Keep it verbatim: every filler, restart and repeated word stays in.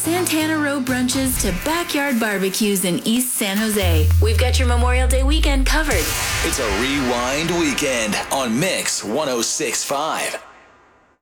Santana Row brunches to backyard barbecues in East San Jose, we've got your Memorial Day weekend covered. It's a Rewind weekend on Mix one oh six point five.